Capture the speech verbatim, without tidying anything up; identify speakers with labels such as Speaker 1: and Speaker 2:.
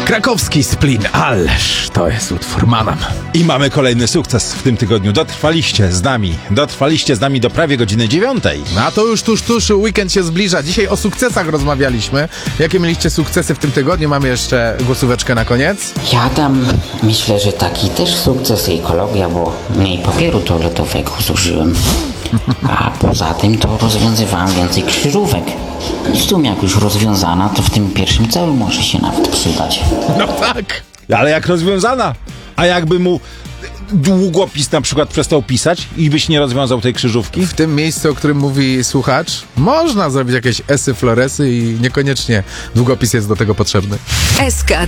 Speaker 1: Krakowski Splin, ależ to jest utwór Manam.
Speaker 2: I mamy kolejny sukces w tym tygodniu. Dotrwaliście z nami, dotrwaliście z nami do prawie godziny dziewiątej.
Speaker 1: No a to już tuż, tuż, weekend się zbliża. Dzisiaj o sukcesach rozmawialiśmy. Jakie mieliście sukcesy w tym tygodniu? Mamy jeszcze głosóweczkę na koniec.
Speaker 3: Ja dam, myślę, że taki też sukces ekologia, bo mniej papieru toaletowego zużyłem. A poza tym to rozwiązywałem więcej krzyżówek. I w sumie jak już rozwiązana, to w tym pierwszym celu może się nawet przydać.
Speaker 1: No tak.
Speaker 2: Ale jak rozwiązana? A jakby mu długopis na przykład przestał pisać i byś nie rozwiązał tej krzyżówki?
Speaker 1: W tym miejscu, o którym mówi słuchacz, można zrobić jakieś esy, floresy i niekoniecznie długopis jest do tego potrzebny.
Speaker 4: S K